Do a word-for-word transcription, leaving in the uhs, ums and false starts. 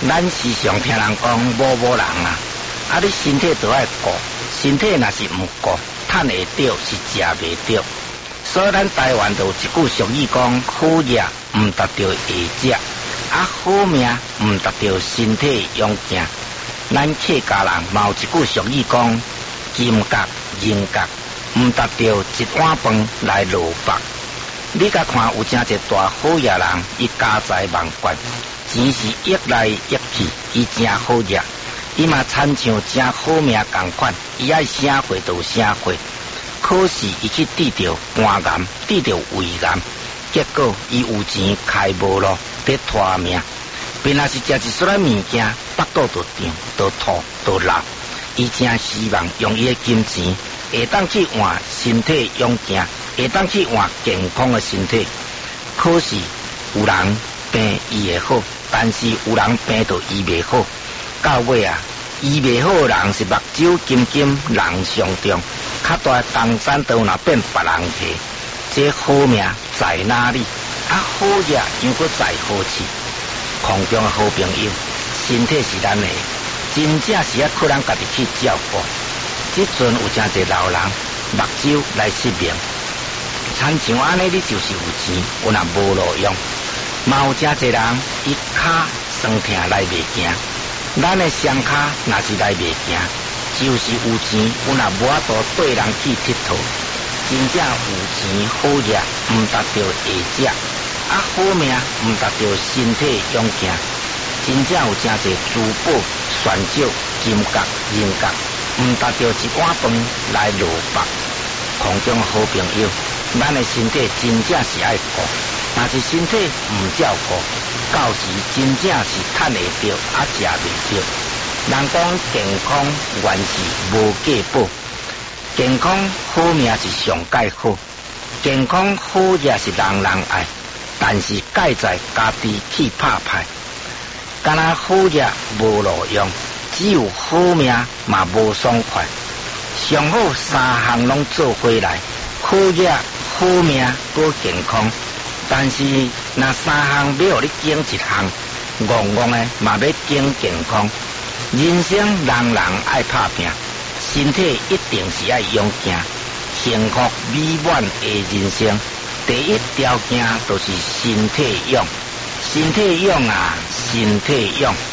咱时常听人讲某某人啊，啊你身体都爱顾，身体若是毋顾，趁会着是食袂着。所以咱台湾就有一句俗语讲：好业毋达着会食，啊好命毋达着身体勇健。咱客家人嘛有一句俗语讲：金角银角毋达着一碗饭来落腹。你甲看有真一大好业人，伊家财万贯，钱是溢来溢去，伊真好业。伊嘛亲像真好命同款，伊爱啥货就有啥货。可是伊去得着肝癌，得着胃癌，结果伊有钱开无路，得拖命。本来是食一撮仔物件，腹肚就胀，就吐，就流。伊真希望用伊的金钱，会当去换身体勇健，会当去换健康的身体。可是有人病医会好，但是有人病就医袂好。到尾啊，医袂好的人是目睭金金，人上中，较大的东山都若变别人摕。这好命在哪里？啊，好业又搁在何处？空中的好朋友，身体是咱的，真正是要靠咱家己去照顾。即阵有真侪老人目睭来失明，亲像安尼，你就是有钱，有若无路用。嘛有真侪人伊骹酸痛来袂行，咱的双骹若是来袂行，就是有钱，有若无法度对人去佚佗。真正有钱好业，毋达着会食。啊，好命毋达着身体勇健，真正有真侪珠宝、玄石、金角、银角，毋达着一碗饭来落腹。空中好朋友，咱的身体真正是爱顾，若是身体毋照顾，到时真正是趁会着，啊食袂着。人讲健康原是无价宝，健康好命是上界好，健康好也是人人爱。但是介在家己去拍牌，敢若好业无路用，只有好命嘛无爽快。上好三项拢做回来，好业、好命、搁健康。但是若三项要互你拣一项，戆戆的嘛要拣健康。人生人人爱拍拼，身体一定是爱勇健，幸福美满的人生。第一条件就是身体勇，身体勇啊，身体勇。